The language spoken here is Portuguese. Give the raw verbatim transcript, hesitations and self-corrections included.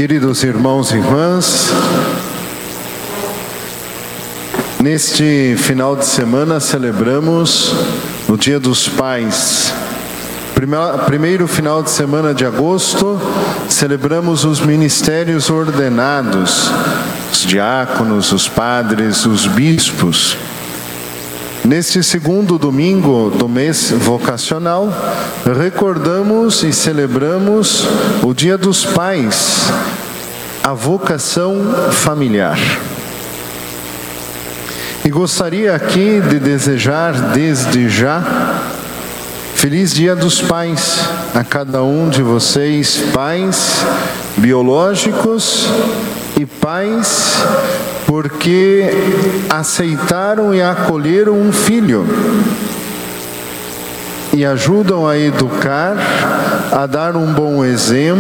Queridos irmãos e irmãs, neste final de semana celebramos o Dia dos Pais. Primeiro final de semana de agosto, celebramos os ministérios ordenados, os diáconos, os padres, os bispos. Neste segundo domingo do mês vocacional, recordamos e celebramos o Dia dos Pais, a vocação familiar. E gostaria aqui de desejar desde já Feliz Dia dos Pais a cada um de vocês, pais biológicos e pais porque aceitaram e acolheram um filho e ajudam a educar, a dar um bom exemplo.